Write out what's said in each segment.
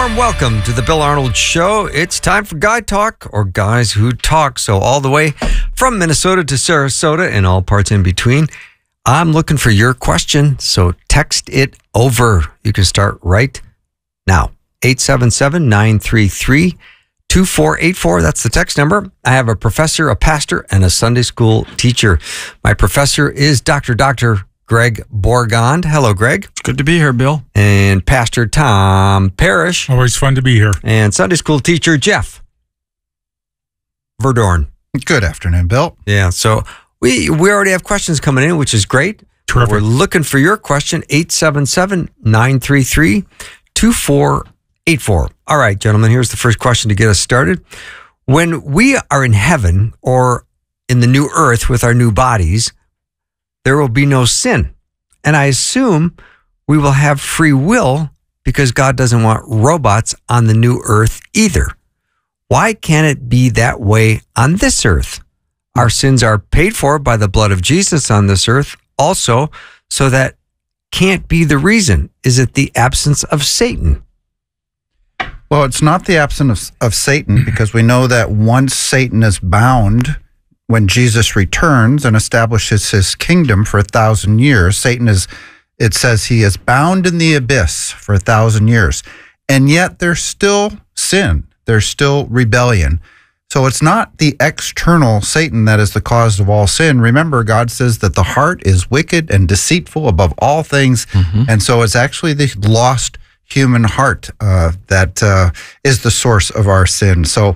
Welcome to the Bill Arnold Show. It's time for Guy Talk, or Guys Who Talk. So all the way from Minnesota to Sarasota and all parts in between, I'm looking for your question. So text it over. You can start right now. 877-933-2484. That's the text number. I have a professor, a pastor, and a Sunday school teacher. My professor is Dr. Greg Borgond. Hello, Greg. It's good to be here, Bill. And Pastor Tom Parrish. Always fun to be here. And Sunday school teacher Jeff Verdorn. Good afternoon, Bill. Yeah, so we already have questions coming in, which is great. Terrific. We're looking for your question, 877-933-2484. All right, gentlemen, here's the first question to get us started. When we are in heaven or in the new earth with our new bodies, there will be no sin. And I assume we will have free will because God doesn't want robots on the new earth either. Why can't it be that way on this earth? Our sins are paid for by the blood of Jesus on this earth also, so that can't be the reason. Is it the absence of Satan? Well, it's not the absence of Satan, because we know that once Satan is bound, when Jesus returns and establishes his kingdom for 1,000 years, Satan is, it says he is bound in the abyss for 1,000 years. And yet there's still sin. There's still rebellion. So it's not the external Satan that is the cause of all sin. Remember, God says that the heart is wicked and deceitful above all things. Mm-hmm. And so it's actually the lost human heart that is the source of our sin. So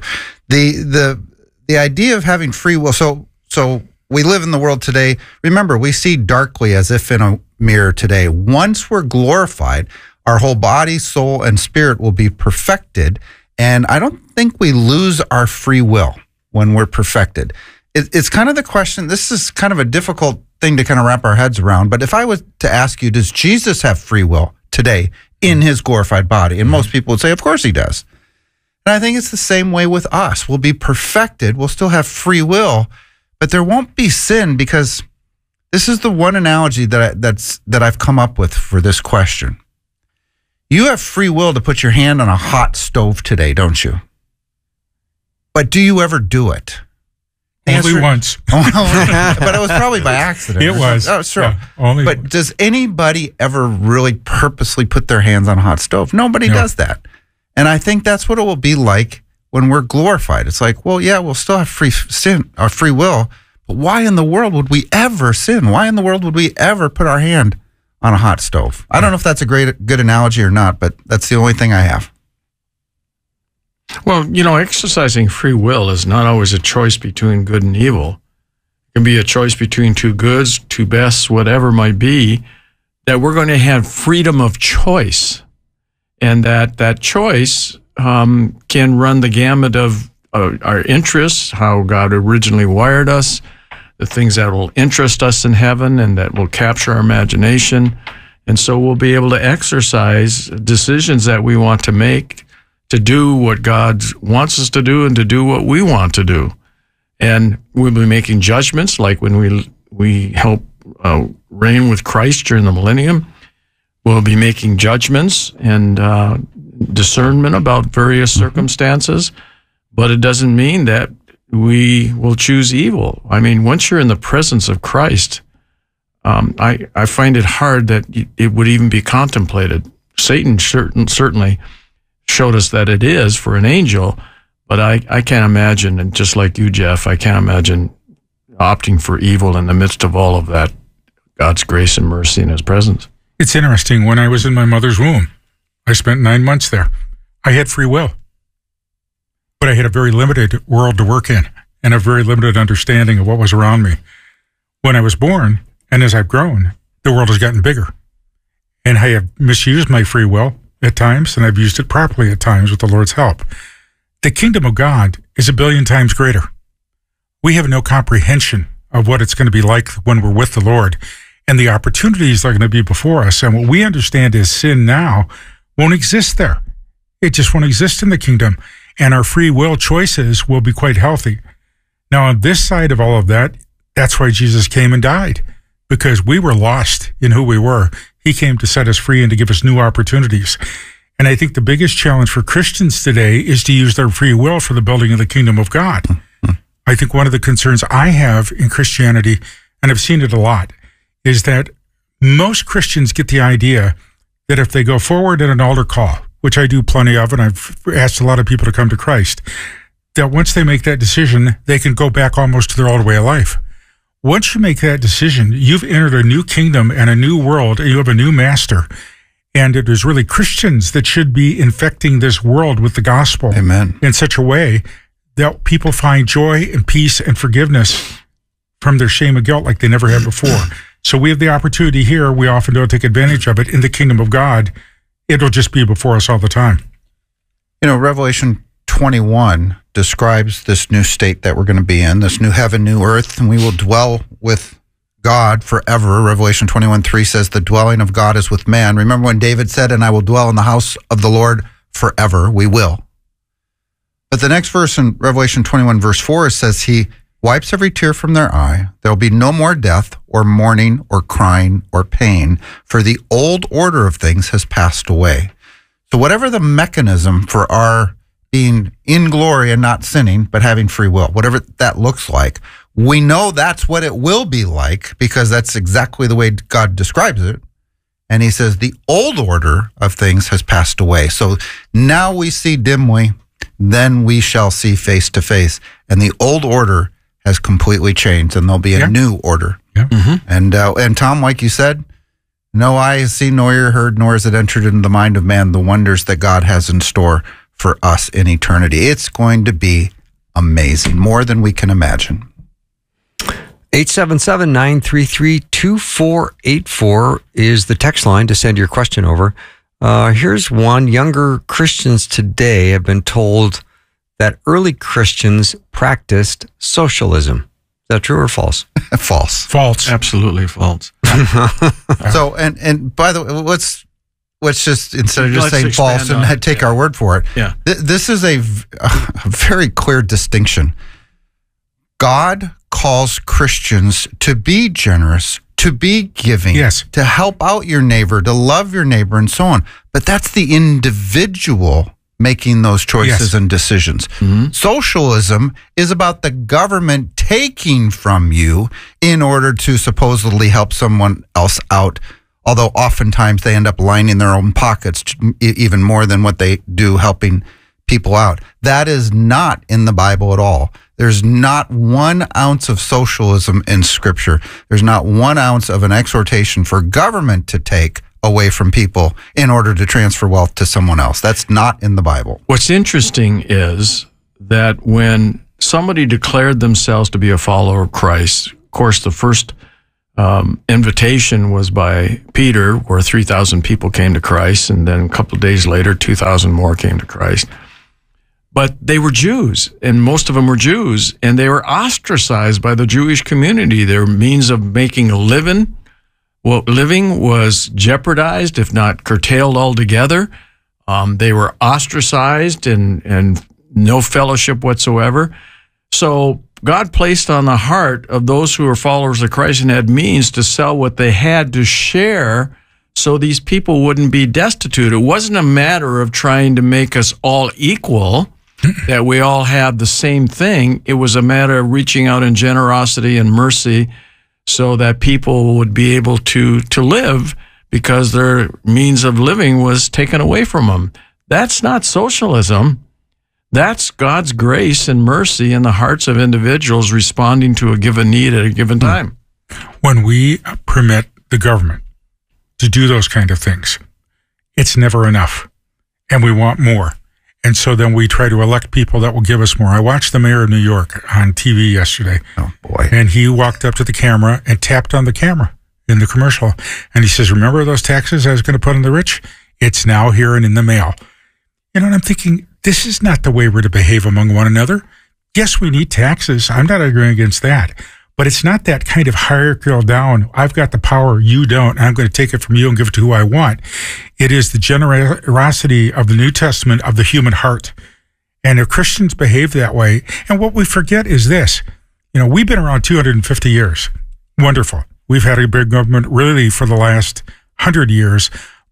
the idea of having free will, so we live in the world today. Remember, we see darkly as if in a mirror today. Once we're glorified, our whole body, soul, and spirit will be perfected. And I don't think we lose our free will when we're perfected. It's kind of the question, this is kind of a difficult thing to kind of wrap our heads around. But if I was to ask you, does Jesus have free will today in his glorified body? And most people would say, of course he does. And I think it's the same way with us. We'll be perfected. We'll still have free will, but there won't be sin, because this is the one analogy that I've come up with for this question. You have free will to put your hand on a hot stove today, don't you? But do you ever do it? Only once. But it was probably by accident. It was. Oh, sure. Yeah, only but once. Does anybody ever really purposely put their hands on a hot stove? Nobody does that. And I think that's what it will be like when we're glorified. It's like, well, yeah, we'll still have free will, but why in the world would we ever sin? Why in the world would we ever put our hand on a hot stove? I don't know if that's a good analogy or not, but that's the only thing I have. Well, exercising free will is not always a choice between good and evil. It can be a choice between two goods, two bests, whatever it might be, that we're going to have freedom of choice. And that choice can run the gamut of our interests, how God originally wired us, the things that will interest us in heaven and that will capture our imagination. And so we'll be able to exercise decisions that we want to make, to do what God wants us to do and to do what we want to do. And we'll be making judgments, like when we help reign with Christ during the millennium. We'll be making judgments and discernment about various circumstances, but it doesn't mean that we will choose evil. I mean, once you're in the presence of Christ, I find it hard that it would even be contemplated. Satan certainly showed us that it is for an angel, but I can't imagine, and just like you, Jeff, I can't imagine opting for evil in the midst of all of that, God's grace and mercy in his presence. It's interesting. When I was in my mother's womb, I spent 9 months there. I had free will, but I had a very limited world to work in and a very limited understanding of what was around me. When I was born, and as I've grown, the world has gotten bigger. And I have misused my free will at times, and I've used it properly at times with the Lord's help. The kingdom of God is 1 billion times greater. We have no comprehension of what it's going to be like when we're with the Lord, and the opportunities that are going to be before us. And what we understand as sin now won't exist there. It just won't exist in the kingdom. And our free will choices will be quite healthy. Now, on this side of all of that, that's why Jesus came and died, because we were lost in who we were. He came to set us free and to give us new opportunities. And I think the biggest challenge for Christians today is to use their free will for the building of the kingdom of God. I think one of the concerns I have in Christianity, and I've seen it a lot, is that most Christians get the idea that if they go forward in an altar call, which I do plenty of, and I've asked a lot of people to come to Christ, that once they make that decision, they can go back almost to their old way of life. Once you make that decision, you've entered a new kingdom and a new world, and you have a new master. And it is really Christians that should be infecting this world with the gospel. Amen. In such a way that people find joy and peace and forgiveness from their shame and guilt like they never had before. So we have the opportunity here. We often don't take advantage of it. In the kingdom of God, it'll just be before us all the time. You know, Revelation 21 describes this new state that we're going to be in, this new heaven, new earth, and we will dwell with God forever. Revelation 21:3 says the dwelling of God is with man. Remember when David said, and I will dwell in the house of the Lord forever. We will. But the next verse in Revelation 21 verse 4 says he wipes every tear from their eye. There will be no more death or mourning or crying or pain, for the old order of things has passed away. So whatever the mechanism for our being in glory and not sinning, but having free will, whatever that looks like, we know that's what it will be like because that's exactly the way God describes it. And he says the old order of things has passed away. So now we see dimly, then we shall see face to face. And the old order has completely changed, and there'll be a new order. Yeah. Mm-hmm. And Tom, like you said, no eye has seen, nor ear heard, nor has it entered into the mind of man the wonders that God has in store for us in eternity. It's going to be amazing, more than we can imagine. 877-933-2484 is the text line to send your question over. Here's one. Younger Christians today have been told that early Christians practiced socialism. Is that true or false? False. Absolutely false. So, and by the way, let's just, instead of just saying false and take our word for it, this is a very clear distinction. God calls Christians to be generous, to be giving, to help out your neighbor, to love your neighbor, and so on. But that's the individual making those choices and decisions. Mm-hmm. Socialism is about the government taking from you in order to supposedly help someone else out, although oftentimes they end up lining their own pockets even more than what they do helping people out. That is not in the Bible at all. There's not 1 ounce of socialism in Scripture. There's not 1 ounce of an exhortation for government to take away from people in order to transfer wealth to someone else. That's not in the Bible. What's interesting is that when somebody declared themselves to be a follower of Christ, of course, the first invitation was by Peter, where 3,000 people came to Christ, and then a couple of days later, 2,000 more came to Christ. But they were Jews, and most of them were Jews, and they were ostracized by the Jewish community. Their means of making a living was jeopardized, if not curtailed altogether. They were ostracized and no fellowship whatsoever. So God placed on the heart of those who were followers of Christ and had means to sell what they had to share so these people wouldn't be destitute. It wasn't a matter of trying to make us all equal, that we all have the same thing. It was a matter of reaching out in generosity and mercy so that people would be able to live because their means of living was taken away from them. That's not socialism. That's God's grace and mercy in the hearts of individuals responding to a given need at a given time. When we permit the government to do those kind of things, it's never enough, and we want more. And so then we try to elect people that will give us more. I watched the mayor of New York on TV yesterday. Oh, boy. And he walked up to the camera and tapped on the camera in the commercial. And he says, remember those taxes I was going to put on the rich? It's now here and in the mail. You know, and I'm thinking, this is not the way we're to behave among one another. Yes, we need taxes. I'm not arguing against that. But it's not that kind of hierarchical down, I've got the power, you don't, and I'm going to take it from you and give it to who I want. It is the generosity of the New Testament of the human heart. And if Christians behave that way, and what we forget is this, you know, we've been around 250 years. Wonderful. We've had a big government really for the last 100 years,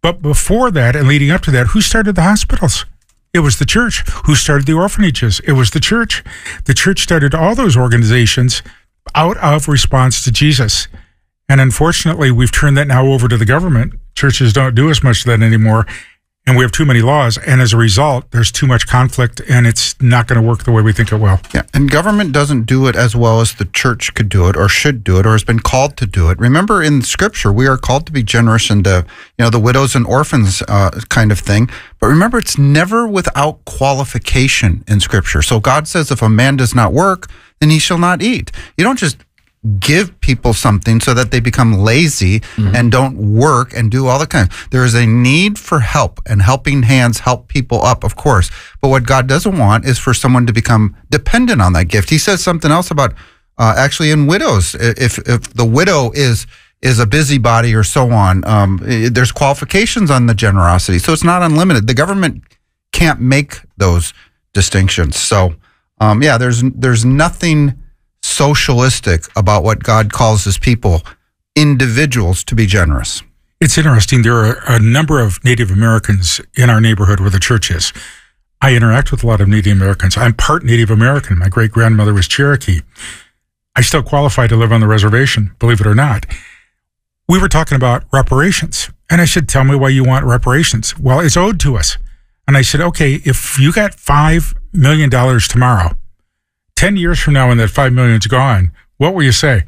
But before that and leading up to that, who started the hospitals? It was the church. Who started the orphanages? It was the church. The church started all those organizations out of response to Jesus. And unfortunately, we've turned that now over to the government. Churches don't do as much of that anymore. And we have too many laws. And as a result, there's too much conflict, and it's not going to work the way we think it will. Yeah, and government doesn't do it as well as the church could do it or should do it or has been called to do it. Remember, in Scripture, we are called to be generous and the widows and orphans kind of thing. But remember, it's never without qualification in Scripture. So God says if a man does not work, then he shall not eat. You don't just give people something so that they become lazy and don't work and do all the kind. There is a need for help, and helping hands help people up, of course. But what God doesn't want is for someone to become dependent on that gift. He says something else about actually in widows. If the widow is a busybody or so on, there's qualifications on the generosity. So it's not unlimited. The government can't make those distinctions. So there's nothing socialistic about what God calls his people, individuals, to be generous. It's interesting. There are a number of Native Americans in our neighborhood where the church is. I interact with a lot of Native Americans. I'm part Native American. My great-grandmother was Cherokee. I still qualify to live on the reservation, believe it or not. We were talking about reparations, and I said, tell me why you want reparations. Well, it's owed to us. And I said, okay, if you got $5 million tomorrow, 10 years from now when that $5 million is gone, what will you say?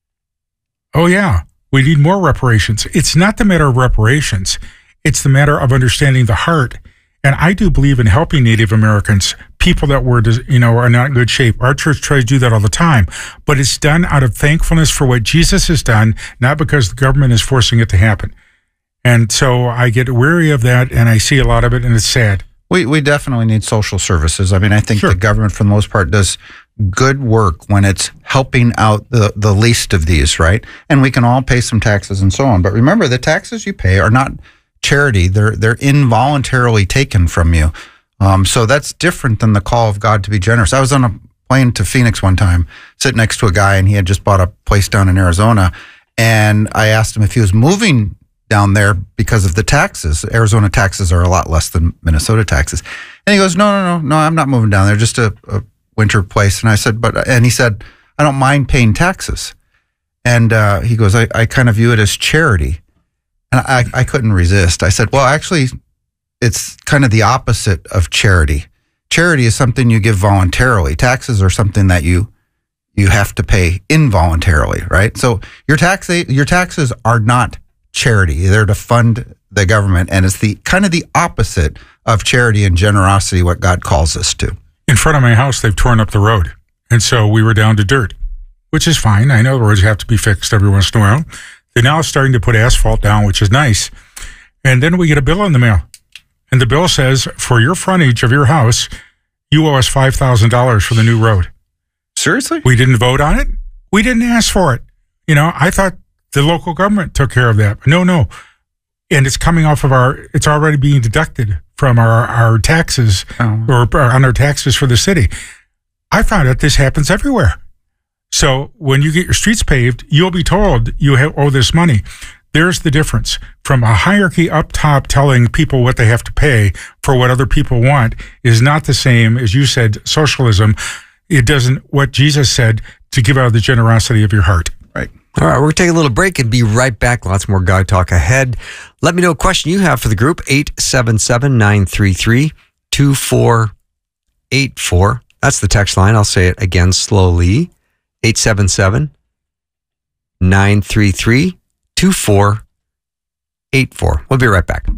Oh, yeah, we need more reparations. It's not the matter of reparations. It's the matter of understanding the heart. And I do believe in helping Native Americans, people that are not in good shape. Our church tries to do that all the time. But it's done out of thankfulness for what Jesus has done, not because the government is forcing it to happen. And so I get weary of that, and I see a lot of it, and it's sad. We definitely need social services. I mean, I think the government, for the most part, does good work when it's helping out the least of these, right? And we can all pay some taxes and so on. But remember, the taxes you pay are not charity. They're involuntarily taken from you. So that's different than the call of God to be generous. I was on a plane to Phoenix one time, sitting next to a guy, and he had just bought a place down in Arizona. And I asked him if he was moving down there because of the taxes. Arizona taxes are a lot less than Minnesota taxes. And he goes, no, I'm not moving down there, just a winter place. And I said, and he said, I don't mind paying taxes. And he goes, I kind of view it as charity. And I couldn't resist. I said, well, actually, it's kind of the opposite of charity. Charity is something you give voluntarily. Taxes are something that you have to pay involuntarily, right? So your taxes are not charity. They're to fund the government, and it's the kind of the opposite of charity and generosity, what God calls us to. In front of my house, they've torn up the road, and so we were down to dirt, which is fine. I know the roads have to be fixed every once in a while. They're now starting to put asphalt down, which is nice. And then we get a bill in the mail, and the bill says, for your frontage of your house, you owe us $5,000 for the new road. Seriously? We didn't vote on it. We didn't ask for it. I thought the local government took care of that. No. And it's coming off of it's already being deducted from our taxes or on our taxes for the city. I found out this happens everywhere. So when you get your streets paved, you'll be told you owe this money. There's the difference from a hierarchy up top telling people what they have to pay for what other people want is not the same as you said, socialism. It doesn't, what Jesus said, to give out of the generosity of your heart. Right. All right, we're going to take a little break and be right back. Lots more God Talk ahead. Let me know a question you have for the group, 877-933-2484. That's the text line. I'll say it again slowly, 877-933-2484. We'll be right back.